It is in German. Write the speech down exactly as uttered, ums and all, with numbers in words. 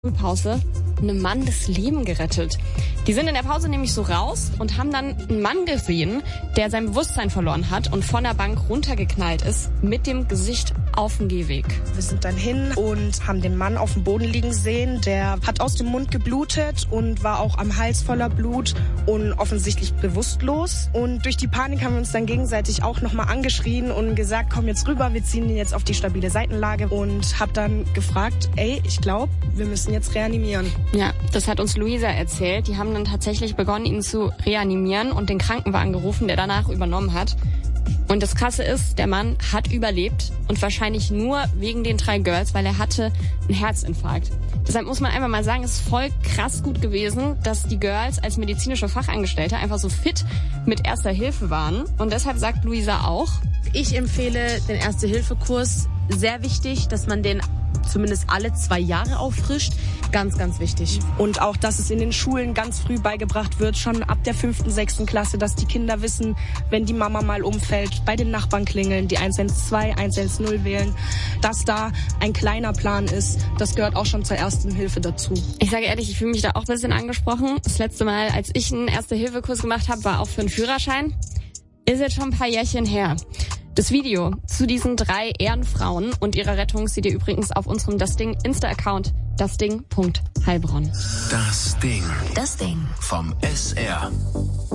Pause einem Mann das Leben gerettet. Die sind in der Pause nämlich so raus und haben dann einen Mann gesehen, der sein Bewusstsein verloren hat und von der Bank runtergeknallt ist mit dem Gesicht auf dem Gehweg. Wir sind dann hin und haben den Mann auf dem Boden liegen sehen. Der hat aus dem Mund geblutet und war auch am Hals voller Blut und offensichtlich bewusstlos. Und durch die Panik haben wir uns dann gegenseitig auch nochmal angeschrien und gesagt, komm jetzt rüber, wir ziehen ihn jetzt auf die stabile Seitenlage. Und hab dann gefragt, ey, ich glaube, wir müssen jetzt reanimieren. Ja, das hat uns Luisa erzählt. Die haben dann tatsächlich begonnen, ihn zu reanimieren und den Krankenwagen gerufen, der danach übernommen hat. Und das Krasse ist, der Mann hat überlebt und wahrscheinlich nur wegen den drei Girls, weil er hatte einen Herzinfarkt. Deshalb muss man einfach mal sagen, es ist voll krass gut gewesen, dass die Girls als medizinische Fachangestellte einfach so fit mit Erster Hilfe waren. Und deshalb sagt Luisa auch: Ich empfehle den Erste-Hilfe-Kurs. Sehr wichtig, dass man den zumindest alle zwei Jahre auffrischt. Ganz, ganz wichtig. Und auch, dass es in den Schulen ganz früh beigebracht wird, schon ab der fünften, sechsten Klasse, dass die Kinder wissen, wenn die Mama mal umfällt, bei den Nachbarn klingeln, die eins eins zwei, eins eins null wählen, dass da ein kleiner Plan ist. Das gehört auch schon zur Ersten Hilfe dazu. Ich sage ehrlich, ich fühle mich da auch ein bisschen angesprochen. Das letzte Mal, als ich einen Erste-Hilfe-Kurs gemacht habe, war auch für einen Führerschein. Ist jetzt schon ein paar Jährchen her. Das Video zu diesen drei Ehrenfrauen und ihrer Rettung seht ihr übrigens auf unserem Das Ding Insta-Account, dasding punkt heilbronn. Das Ding. Das Ding. Vom S R.